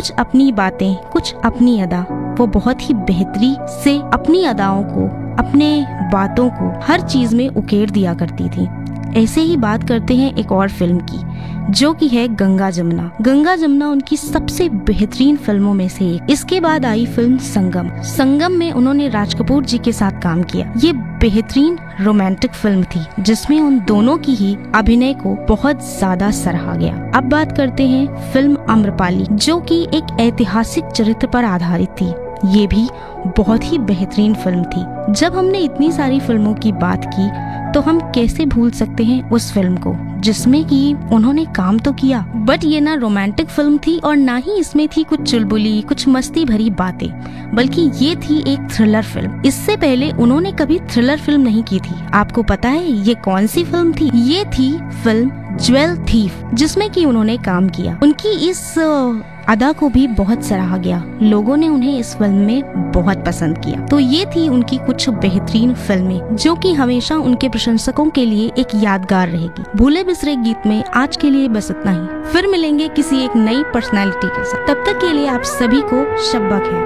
कुछ अपनी बातें, कुछ अपनी अदा, वो बहुत ही बेहतरी से अपनी अदाओं को, अपने बातों को हर चीज में उकेर दिया करती थी। ऐसे ही बात करते हैं एक और फिल्म की, जो कि है गंगा जमुना। गंगा जमुना उनकी सबसे बेहतरीन फिल्मों में से एक। इसके बाद आई फिल्म संगम। संगम में उन्होंने राज कपूर जी के साथ काम किया। ये बेहतरीन रोमांटिक फिल्म थी जिसमें उन दोनों की ही अभिनय को बहुत ज्यादा सराहा गया। अब बात करते हैं फिल्म आम्रपाली, जो कि एक ऐतिहासिक चरित्र पर आधारित थी। ये भी बहुत ही बेहतरीन फिल्म थी। जब हमने इतनी सारी फिल्मों की बात की तो हम कैसे भूल सकते हैं उस फिल्म को जिसमें कि उन्होंने काम तो किया, बट ये ना रोमांटिक फिल्म थी और ना ही इसमें थी कुछ चुलबुली, कुछ मस्ती भरी बातें, बल्कि ये थी एक थ्रिलर फिल्म। इससे पहले उन्होंने कभी थ्रिलर फिल्म नहीं की थी। आपको पता है ये कौन सी फिल्म थी? ये थी फिल्म ज्वेल थीफ, जिसमें कि उन्होंने काम किया। उनकी इस अदा को भी बहुत सराहा गया। लोगों ने उन्हें इस फिल्म में बहुत पसंद किया। तो ये थी उनकी कुछ बेहतरीन फिल्में, जो कि हमेशा उनके प्रशंसकों के लिए एक यादगार रहेगी। भूले बिसरे गीत में आज के लिए बस इतना ही। फिर मिलेंगे किसी एक नई पर्सनालिटी के साथ। तब तक के लिए आप सभी को शब ब खैर।